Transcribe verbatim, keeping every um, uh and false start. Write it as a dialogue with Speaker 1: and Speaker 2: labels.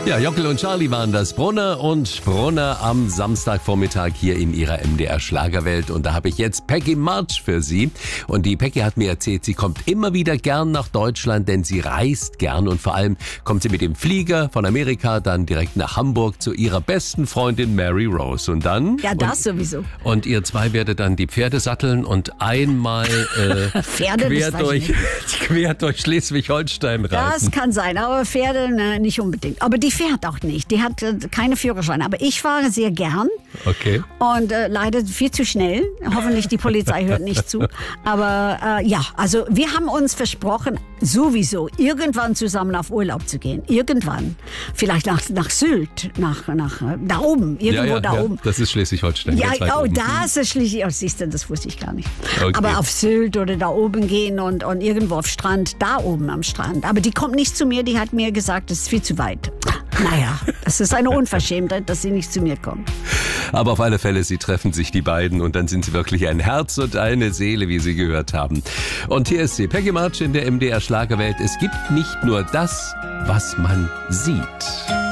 Speaker 1: Ja, Jockel und Charlie waren das. Brunner und Brunner am Samstagvormittag hier in ihrer M D R Schlagerwelt. Und da habe ich jetzt Peggy March für Sie. Und die Peggy hat mir erzählt, sie kommt immer wieder gern nach Deutschland, denn sie reist gern. Und vor allem kommt sie mit dem Flieger von Amerika dann direkt nach Hamburg zu ihrer besten Freundin Mary Rose. Und dann...
Speaker 2: Ja, das
Speaker 1: und,
Speaker 2: sowieso.
Speaker 1: Und ihr zwei werdet dann die Pferde satteln und einmal äh,
Speaker 2: Pferde,
Speaker 1: quer,
Speaker 2: das
Speaker 1: durch, quer durch Schleswig-Holstein reiten.
Speaker 2: Das kann sein, aber Pferde ne, nicht unbedingt. Aber die fährt auch nicht. Die hat äh, keine Führerschein. Aber ich fahre sehr gern.
Speaker 1: Okay.
Speaker 2: Und äh, leider viel zu schnell. Hoffentlich die Polizei hört nicht zu. Aber äh, ja, also wir haben uns versprochen, sowieso irgendwann zusammen auf Urlaub zu gehen. Irgendwann. Vielleicht nach, nach Sylt, nach, nach da oben, irgendwo
Speaker 1: ja, ja,
Speaker 2: da
Speaker 1: ja,
Speaker 2: oben.
Speaker 1: Das ist Schleswig-Holstein.
Speaker 2: Ja, oh,
Speaker 1: oben.
Speaker 2: da ist es schließlich. Oh, siehst du, das wusste ich gar nicht.
Speaker 1: Okay.
Speaker 2: Aber auf Sylt oder da oben gehen und, und irgendwo auf Strand, da oben am Strand. Aber die kommt nicht zu mir, die hat mir gesagt, das ist viel zu weit. Naja, das ist eine Unverschämtheit, dass sie nicht zu mir kommt.
Speaker 1: Aber auf alle Fälle, sie treffen sich die beiden und dann sind sie wirklich ein Herz und eine Seele, wie sie gehört haben. Und hier ist sie, Peggy March in der M D R Schlagerwelt. Es gibt nicht nur das, was man sieht.